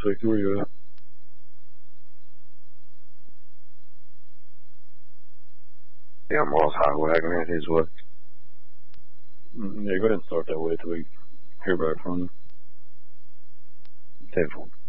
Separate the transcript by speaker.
Speaker 1: week, were you?
Speaker 2: Yeah, I'm off hot wagon, it is what.
Speaker 1: Yeah, go ahead and start that way till we hear back from you.
Speaker 2: Ten-4.